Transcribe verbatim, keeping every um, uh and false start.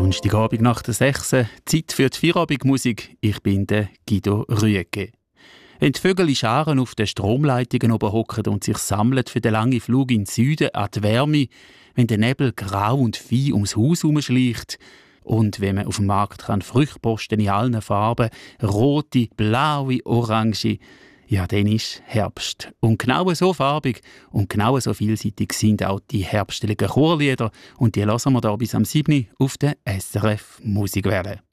Donnerstagabend nach der sechs Uhr, Zeit für die Feierabendmusik. Ich bin der Guido Rüegge. Wenn die Vögel in Scharen auf den Stromleitungen oben hocken und sich sammeln für den langen Flug in den Süden an die Wärme, wenn der Nebel grau und fein ums Haus herumschleicht und wenn man auf dem Markt kann Früchte posten in allen Farben, rote, blaue, orange, ja, dann ist Herbst. Und genau so farbig und genau so vielseitig sind auch die herbstlichen Chorlieder. Und die hören wir hier bis am sieben Uhr auf der S R F Musikwelle.